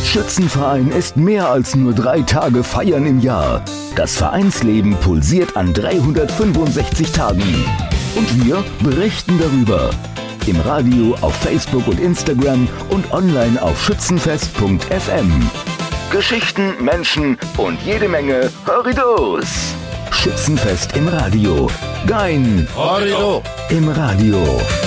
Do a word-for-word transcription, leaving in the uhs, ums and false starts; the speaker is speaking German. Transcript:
Schützenverein ist mehr als nur drei Tage Feiern im Jahr. Das Vereinsleben pulsiert an dreihundertfünfundsechzig Tagen. Und wir berichten darüber. Im Radio, auf Facebook und Instagram und online auf schützenfest punkt f m. Geschichten, Menschen und jede Menge Horridos. Schützenfest im Radio. Gein. Horrido. Im Radio.